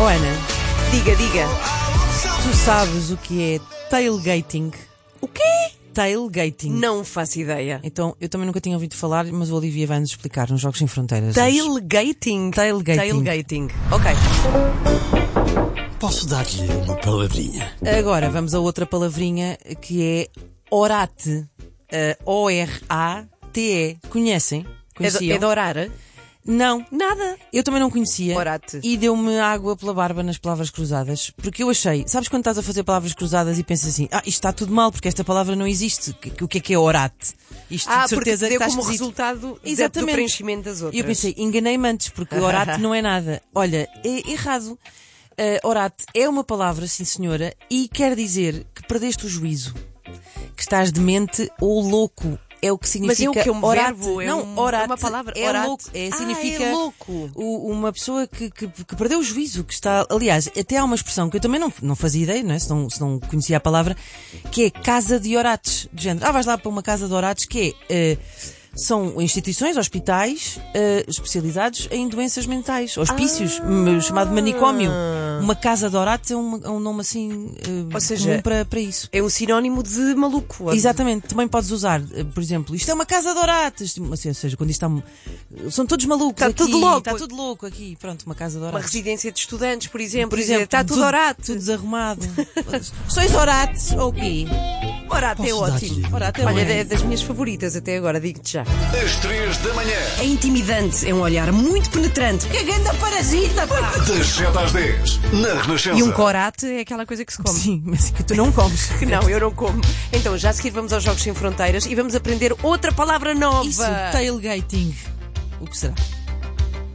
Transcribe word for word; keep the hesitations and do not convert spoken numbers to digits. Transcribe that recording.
Oh Ana, Diga, diga. tu sabes o que é tailgating? O quê? Tailgating. Não faço ideia. Então, eu também nunca tinha ouvido falar, mas o Olivia vai nos explicar nos Jogos Sem Fronteiras. Tailgating. Tailgating. Tailgating. Ok. Posso dar-lhe uma palavrinha? Agora vamos a outra palavrinha que é orate. Uh, O R A T E. Conhecem? É de, Conheciam? é de orar? Não. Nada. Eu também não conhecia. Orate. E deu-me água pela barba nas palavras cruzadas. Porque eu achei, sabes quando estás a fazer palavras cruzadas e pensas assim, ah, isto está tudo mal porque esta palavra não existe. O que é que é orate? Isto Ah, de certeza porque que deu está como esquisito. resultado Exatamente. do preenchimento das outras. E eu pensei, enganei-me antes, porque orate não é nada. Olha, é errado. Uh, orate é uma palavra, sim senhora, e quer dizer que perdeste o juízo, que estás demente ou louco. É o que significa. Mas é o que é um orate. verbo? É não, um- orate é uma palavra? É Orate? louco. É, Ah, significa é louco. o- uma pessoa que, que, que perdeu o juízo, que está. Aliás, até há uma expressão que eu também não, não fazia ideia, não é? se, não, se não conhecia a palavra, que é casa de orates. De género. Ah, vais lá para uma casa de orates, que é. Uh, São instituições, hospitais, uh, especializados em doenças mentais, hospícios, Ah. chamado manicômio. Uma casa de orates é um, é um nome assim uh, Ou seja, comum para, para isso. É um sinónimo de maluco. ou de- Exatamente, também podes usar, uh, por exemplo, isto é uma casa de orates, assim, ou seja, quando isto está. São todos malucos. Está aqui, tudo louco. Está tudo louco aqui, pronto, uma casa de Uma orates. residência de estudantes, por exemplo. Por dizer, exemplo, está tudo, orate. Tudo desarrumado. Sois orates ou o quê? Orate é Posso ótimo. dar-lhe? Orate é Olha, bom. é das minhas favoritas até agora, digo-te já. Às três da manhã, É intimidante, é um olhar muito penetrante. Que ganda parasita, pá! das sete às dez, na Renascença. E um corate é aquela coisa que se come. Sim, mas que tu não comes. Que não, eu não como. Então, já a seguir vamos aos Jogos Sem Fronteiras e vamos aprender outra palavra nova. Isso, tailgating. O que será?